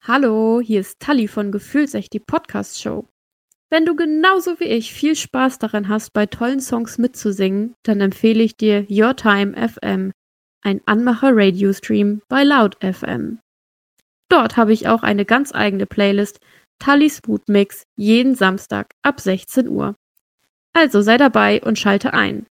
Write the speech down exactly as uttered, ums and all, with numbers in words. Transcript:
Hallo, hier ist Tali von Gefühlsecht, die Podcast-Show. Wenn du genauso wie ich viel Spaß daran hast, bei tollen Songs mitzusingen, dann empfehle ich dir Your Time F M, ein Anmacher-Radio-Stream bei Loud F M. Dort habe ich auch eine ganz eigene Playlist, Tallis Mood Mix, jeden Samstag ab sechzehn Uhr. Also sei dabei und schalte ein.